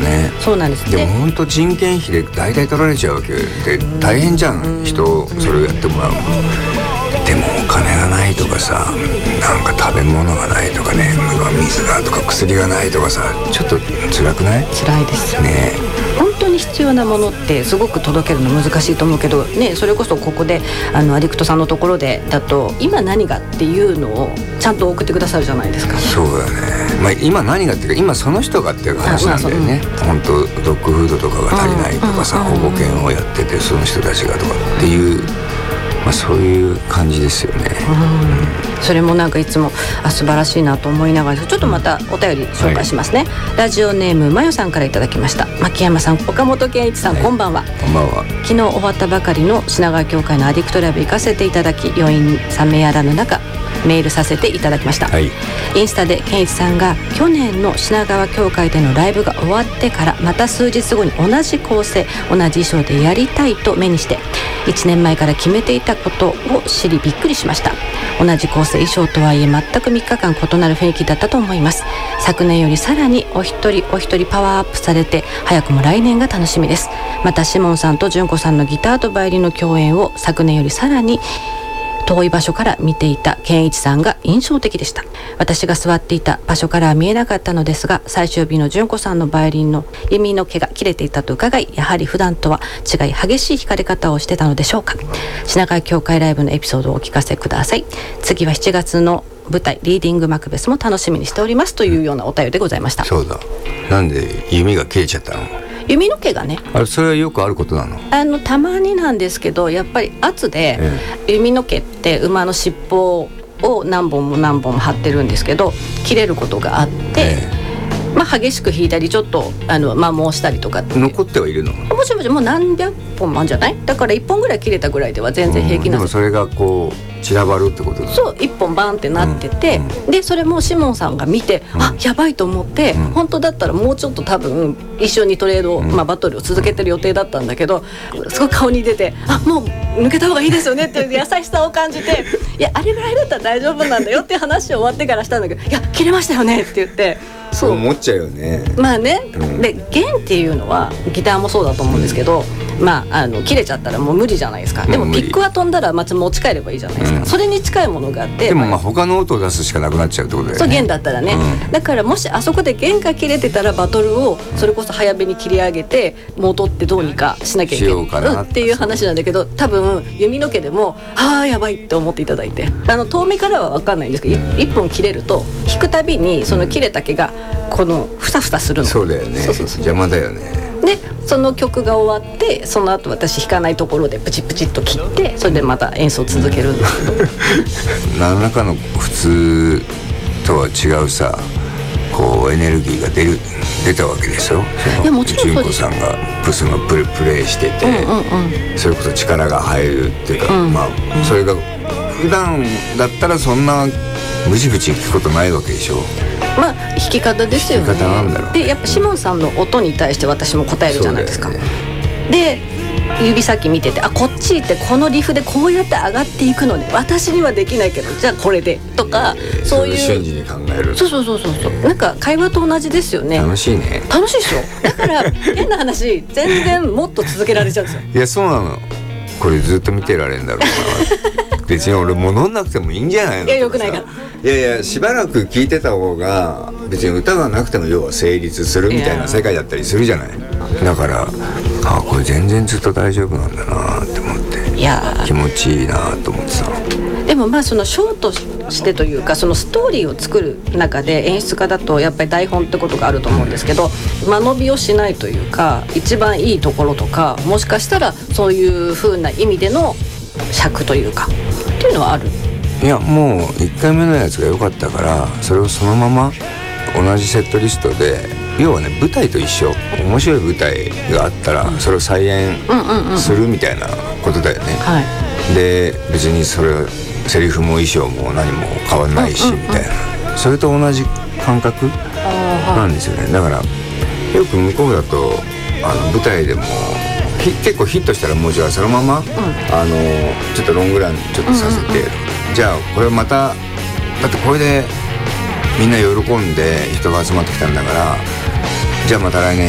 ね。 そうなんです。 でも本当人件費で大体取られちゃうわけで、大変じゃん、人それをやってもらうの。でもお金がないとかさ、なんか食べ物がないとかね、水がとか薬がないとかさ、ちょっと辛くない？ 辛いですね。 本当に必要なものってすごく届けるの難しいと思うけどね、それこそここでアディクトさんのところでだと今何がっていうのをちゃんと送ってくださるじゃないですか。 そうだね、今何がっていうか今その人がっていう話なんだよね。本当ドッグフードとかが足りないとかさ、保護犬をやっててその人たちがとかっていう、そういう感じですよね。 それもなんかいつも素晴らしいなと思いながら、ちょっとまたお便り紹介しますね、ラジオネームまよさんからいただきました。牧山さん、岡本健一さん、こんばんは。 こんばんは。 昨日終わったばかりの品川協会のアディクトライブ行かせていただき、余韻冷めやらぬ中メールさせていただきました、インスタで健一さんが去年の品川協会でのライブが終わってからまた数日後に同じ構成同じ衣装でやりたいと目にして、1年前から決めていたことを知りびっくりしました。同じ構成衣装とはいえ全く3日間異なる雰囲気だったと思います。昨年よりさらにお一人お一人パワーアップされて、早くも来年が楽しみです。またシモンさんと純子さんのギターとバイオリンの共演を昨年よりさらに遠い場所から見ていた健一さんが印象的でした。私が座っていた場所からは見えなかったのですが、最終日の純子さんのバイオリンの弓の毛が切れていたと伺い、やはり普段とは違い激しい弾かれ方をしてたのでしょうか。品川協会ライブのエピソードをお聞かせください。次は7月の舞台リーディングマクベスも楽しみにしておりますというようなお便りでございました。 そうだ、なんで弓が切れちゃったの？ 弓の毛がね、 それはよくあることなの？ たまになんですけど、やっぱり圧で、弓の毛って馬の尻尾を何本も何本も張ってるんですけど、切れることがあって、激しく弾いたりちょっと摩耗したりとかって残ってはいるの？ もちろんもう何百本もあるんじゃない？だから1本ぐらい切れたぐらいでは全然平気なんです。 でもそれがこう散らばるってことだ。 そう、1本バンってなってて、でそれもシモンさんが見て、やばいと思って、本当だったらもうちょっと多分一緒にトレード、バトルを続けてる予定だったんだけど、すごい顔に出て、もう抜けた方がいいですよねっていう優しさを感じていやあれぐらいだったら大丈夫なんだよっていう話を終わってからしたんだけど、いや切れましたよねって言って、 そう思っちゃうよね。 で弦っていうのはギターもそうだと思うんですけど、切れちゃったらもう無理じゃないですか。でもピックは飛んだら持ち帰ればいいじゃないですか、それに近いものがあって、 でも他の音を出すしかなくなっちゃうってことだよね。 そう、弦だったらね、だからもしあそこで弦が切れてたらバトルをそれこそ早めに切り上げて戻ってどうにかしなきゃいけないっていう話なんだけど、多分弓の毛でもやばいって思っていただいて、遠目からは分かんないんですけど、1本切れると弾くたびにその切れた毛がこのふさふさするの。 そうだよね。邪魔だよね。 でその曲が終わって、その後私弾かないところでプチプチっと切って、それでまた演奏続けるんですけど何らかの普通とは違うさ、こうエネルギーが出たわけでしょ。 いやもちろんそうです。 純子さんがプレイしてて、それこそ力が入るっていうか、それが普段だったらそんなムチムチ聞くことないわけでしょ。弾き方ですよね。 弾き方なんだろう。 でやっぱシモンさんの音に対して私も答えるじゃないですか、で指先見てて、こっちってこのリフでこうやって上がっていくのね、私にはできないけどじゃあこれでとか、そういう瞬時に考える。 そうなんか会話と同じですよね。 楽しいね。 楽しいでしょ。だから変な話全然もっと続けられちゃうんですよ。 いやそうなの。これずっと見てられるんだろうな別に俺戻んなくてもいいんじゃないの。 いやよくないから。 いやしばらく聴いてた方が別に歌がなくても要は成立するみたいな世界だったりするじゃない。だからこれ全然ずっと大丈夫なんだなって思って、 いや気持ちいいなと思ってさ。 でもそのショーとしてというか、そのストーリーを作る中で演出家だとやっぱり台本ってことがあると思うんですけど、間延びをしないというか、一番いいところとか、もしかしたらそういう風な意味での尺というかっていうのはある。 いやもう1回目のやつが良かったから、それをそのまま同じセットリストで、要はね舞台と一緒、面白い舞台があったらそれを再演するみたいなことだよね、で別にそれセリフも衣装も何も変わんないしみたいな、それと同じ感覚なんですよね。だからよく向こうだと舞台でも結構ヒットしたらもうじゃあそのまま、ちょっとロングランちょっとさせて、じゃあこれまただってこれでみんな喜んで人が集まってきたんだから、じゃあまた来年